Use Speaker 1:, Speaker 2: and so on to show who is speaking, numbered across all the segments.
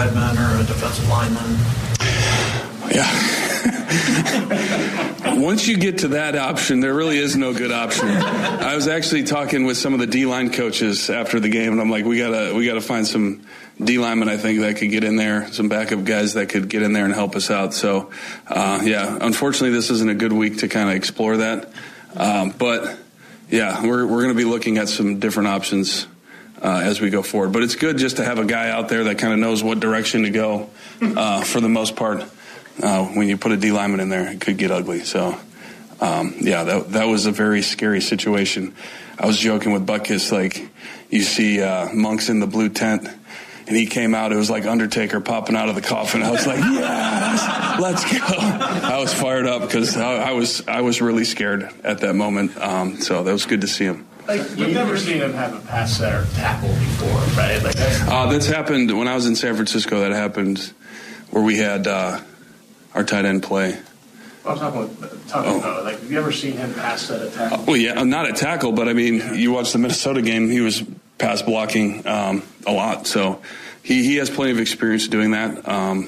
Speaker 1: Redmond or a defensive lineman?
Speaker 2: Yeah. Once you get to that option, there really is no good option. I was actually talking with some of the D-line coaches after the game, and I'm like, we gotta find some D-linemen, I think, that could get in there, some backup guys that could get in there and help us out. So, unfortunately, this isn't a good week to kind of explore that. But, yeah, we're going to be looking at some different options as we go forward. But it's good just to have a guy out there that kind of knows what direction to go for the most part. When you put a D lineman in there, it could get ugly. So, that was a very scary situation. I was joking with Butkus, like, you see Monk's in the blue tent, and he came out. It was like Undertaker popping out of the coffin. I was like, yes, let's go. I was fired up because I was really scared at that moment. So that was good to see him.
Speaker 3: Like, you've never seen him have a pass set or tackle before, right? Like
Speaker 2: that's happened when I was in San Francisco. That happened where we had our tight end play.
Speaker 3: I'm talking about, like, have you ever seen him pass set a tackle?
Speaker 2: Well, yeah, not a tackle, but I mean, you watch the Minnesota game, he was pass blocking a lot. So he has plenty of experience doing that,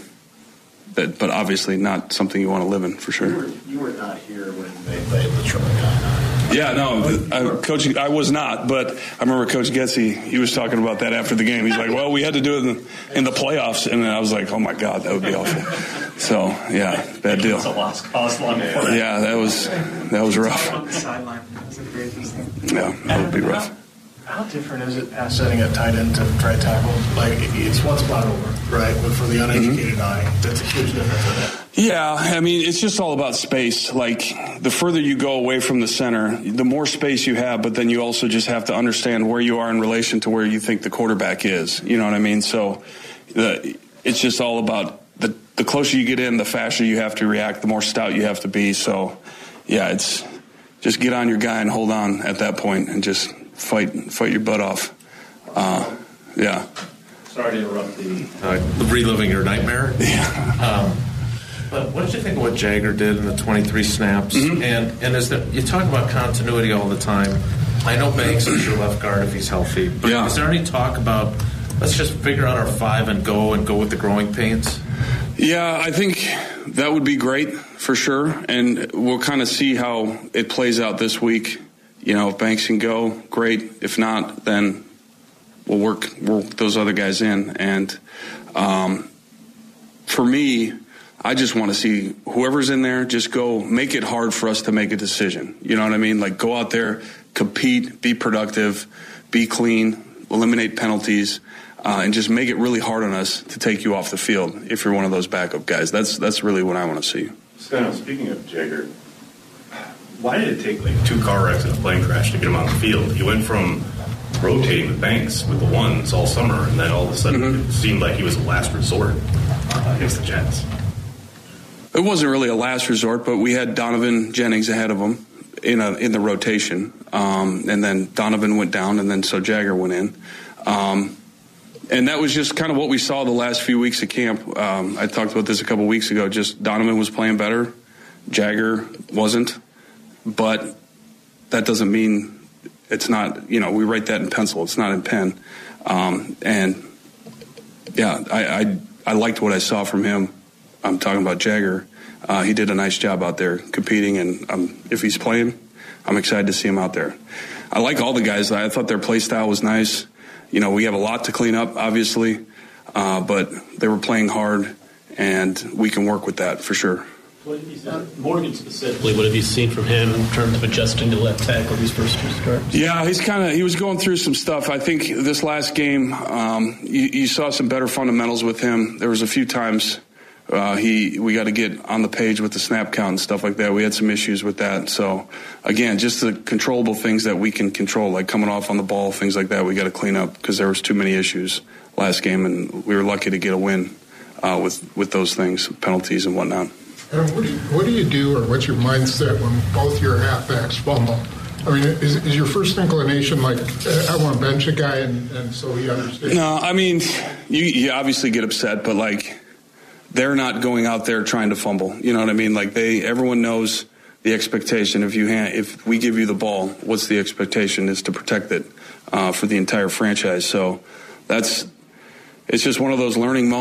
Speaker 2: but obviously not something you want to live in for sure.
Speaker 1: You were not here when they played the Tropicana.
Speaker 2: Yeah, no, Coach, I was not, but I remember Coach Getsy, he was talking about that after the game. He's like, well, we had to do it in the playoffs, and then I was like, oh, my God, that would be awful. So, yeah, bad deal.
Speaker 3: It's a lost cause long before that.
Speaker 2: Yeah, that was rough. Yeah, that would be rough.
Speaker 3: How different is it pass setting a tight end to try tackle? Like, it's one spot over, right? But for the uneducated eye, that's a huge difference in it.
Speaker 2: Yeah, I mean, it's just all about space. Like, the further you go away from the center, the more space you have, but then you also just have to understand where you are in relation to where you think the quarterback is. You know what I mean? So it's just all about the closer you get in, the faster you have to react, the more stout you have to be. So, yeah, it's just get on your guy and hold on at that point and just fight your butt off. Yeah.
Speaker 4: Sorry to interrupt the reliving your nightmare.
Speaker 2: Yeah.
Speaker 4: But what did you think of what Jagger did in the 23 snaps? Mm-hmm. And is that, you talk about continuity all the time. I know Banks is your left guard if he's healthy. But is there any talk about let's just figure out our 5 and go with the growing pains?
Speaker 2: Yeah, I think that would be great for sure. And we'll kind of see how it plays out this week. You know, if Banks can go, great. If not, then we'll work those other guys in. And for me, I just want to see whoever's in there, just go make it hard for us to make a decision. You know what I mean? Like, go out there, compete, be productive, be clean, eliminate penalties, and just make it really hard on us to take you off the field if you're one of those backup guys. That's really what I want to see.
Speaker 5: Scott, speaking of Jagger, why did it take like 2 car wrecks and a plane crash to get him on the field? He went from rotating with Banks with the ones all summer, and then all of a sudden it seemed like he was a last resort against the Jets.
Speaker 2: It wasn't really a last resort, but we had Donovan Jennings ahead of him in the rotation, and then Donovan went down, and then so Jagger went in. And that was just kind of what we saw the last few weeks of camp. I talked about this a couple weeks ago. Just Donovan was playing better. Jagger wasn't. But that doesn't mean it's not, we write that in pencil. It's not in pen. And, yeah, I liked what I saw from him. I'm talking about Jagger. He did a nice job out there competing, and if he's playing, I'm excited to see him out there. I like all the guys. I thought their play style was nice. We have a lot to clean up, obviously, but they were playing hard, and we can work with that for sure.
Speaker 6: What have you seen, Morgan specifically, what have you seen from him in terms of adjusting to left tackle these first 2 starts?
Speaker 2: Yeah, he was going through some stuff. I think this last game, you saw some better fundamentals with him. There was a few times we got to get on the page with the snap count and stuff like that. We had some issues with that. So, again, just the controllable things that we can control, like coming off on the ball, things like that, we got to clean up because there was too many issues last game, and we were lucky to get a win with those things, penalties and whatnot.
Speaker 7: And what do you do, or what's your mindset when both your halfbacks fumble? I mean, is your first inclination like, I want to bench a guy and so he understands?
Speaker 2: No, I mean, you obviously get upset, but, like, they're not going out there trying to fumble. You know what I mean? Like, everyone knows the expectation. If we give you the ball, what's the expectation is to protect it for the entire franchise. So it's just one of those learning moments.